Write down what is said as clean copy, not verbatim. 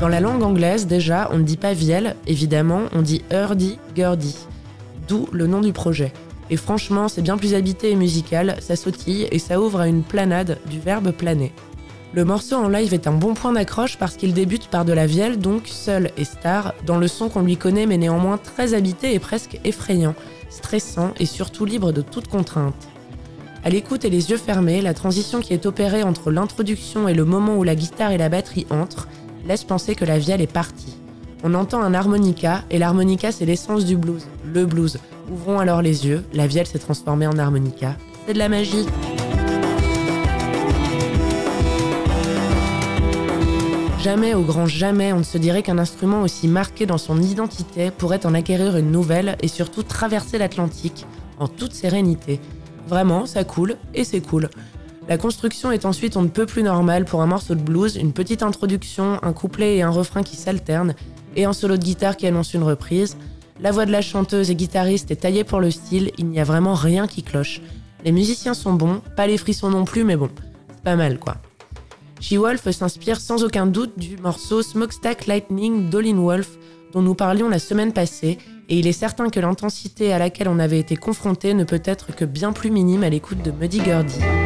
Dans la langue anglaise, déjà, on ne dit pas vielle, évidemment, on dit hurdy-gurdy, d'où le nom du projet. Et franchement, c'est bien plus habité et musical, ça sautille et ça ouvre à une planade du verbe planer. Le morceau en live est un bon point d'accroche parce qu'il débute par de la vielle, donc seul et star, dans le son qu'on lui connaît mais néanmoins très habité et presque effrayant, stressant et surtout libre de toute contrainte. À l'écoute et les yeux fermés, la transition qui est opérée entre l'introduction et le moment où la guitare et la batterie entrent laisse penser que la vielle est partie. On entend un harmonica, et l'harmonica c'est l'essence du blues, le blues. Ouvrons alors les yeux, la vielle s'est transformée en harmonica. C'est de la magie. Jamais, au grand jamais, on ne se dirait qu'un instrument aussi marqué dans son identité pourrait en acquérir une nouvelle et surtout traverser l'Atlantique en toute sérénité. Vraiment, ça coule et c'est cool. La construction est ensuite on ne peut plus normale pour un morceau de blues, une petite introduction, un couplet et un refrain qui s'alternent, et un solo de guitare qui annonce une reprise. La voix de la chanteuse et guitariste est taillée pour le style, il n'y a vraiment rien qui cloche. Les musiciens sont bons, pas les frissons non plus, mais bon, c'est pas mal quoi. She-Wolf s'inspire sans aucun doute du morceau Smokestack Lightning d'Howlin' Wolf dont nous parlions la semaine passée, et il est certain que l'intensité à laquelle on avait été confronté ne peut être que bien plus minime à l'écoute de Muddy Gurdy.